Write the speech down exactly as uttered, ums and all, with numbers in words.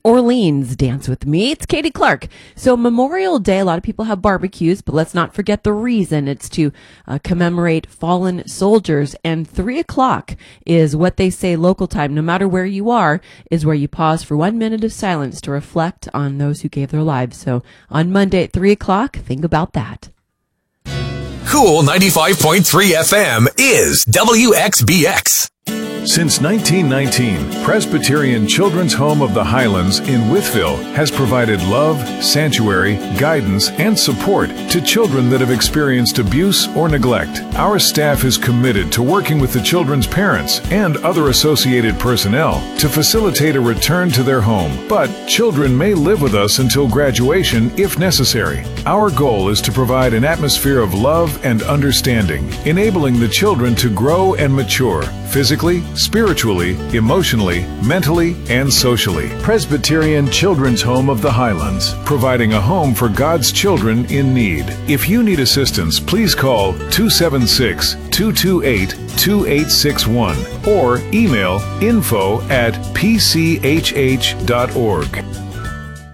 Orleans, dance with me. It's Katie Clark. So Memorial Day, a lot of people have barbecues, but let's not forget the reason. It's to uh, commemorate fallen soldiers. And three o'clock is what they say local time, no matter where you are, is where you pause for one minute of silence to reflect on those who gave their lives. So on Monday at three o'clock, think about that. Cool ninety-five point three F M is W X B X. Since nineteen nineteen, Presbyterian Children's Home of the Highlands in Wytheville has provided love, sanctuary, guidance, and support to children that have experienced abuse or neglect. Our staff is committed to working with the children's parents and other associated personnel to facilitate a return to their home. But children may live with us until graduation if necessary. Our goal is to provide an atmosphere of love and understanding, enabling the children to grow and mature physically, spiritually, emotionally, mentally, and socially. Presbyterian Children's Home of the Highlands, providing a home for God's children in need. If you need assistance, please call two seven six, two two eight, two eight six one or email info at p c h h dot org.